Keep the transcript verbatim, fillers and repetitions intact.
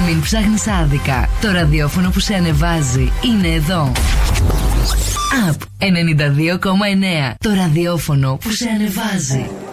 Μην ψάχνεις άδικα. Το ραδιόφωνο που σε ανεβάζει είναι εδώ. Απ ενενήντα δύο κόμμα εννέα. Το ραδιόφωνο που σε ανεβάζει.